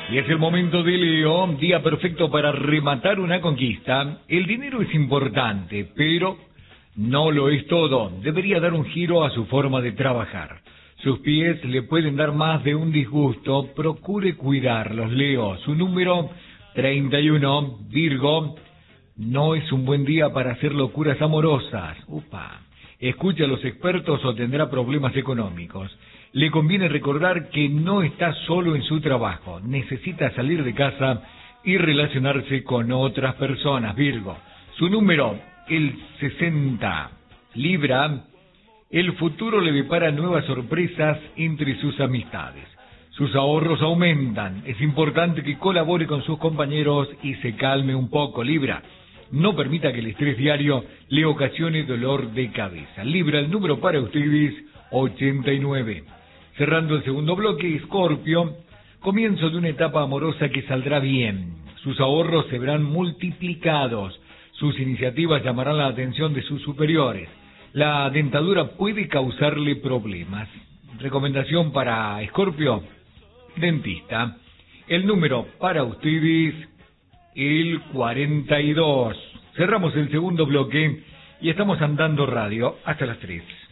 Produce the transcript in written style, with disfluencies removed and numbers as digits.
Y es el momento de Leo, día perfecto para rematar una conquista. El dinero es importante, pero no lo es todo. Debería dar un giro a su forma de trabajar. Sus pies le pueden dar más de un disgusto. Procure cuidarlos, Leo. Su número 31, Virgo. No es un buen día para hacer locuras amorosas. Upa. Escuche a los expertos o tendrá problemas económicos. Le conviene recordar que no está solo en su trabajo. Necesita salir de casa y relacionarse con otras personas, Virgo. Su número, el 60. Libra. El futuro le depara nuevas sorpresas entre sus amistades. Sus ahorros aumentan. Es importante que colabore con sus compañeros y se calme un poco, Libra. No permita que el estrés diario le ocasione dolor de cabeza. Libra, el número para ustedes, 89. Cerrando el segundo bloque, Escorpio, comienzo de una etapa amorosa que saldrá bien. Sus ahorros se verán multiplicados. Sus iniciativas llamarán la atención de sus superiores. La dentadura puede causarle problemas. Recomendación para Escorpio, dentista. El número para ustedes, el 42. Cerramos el segundo bloque y estamos andando radio hasta las 3.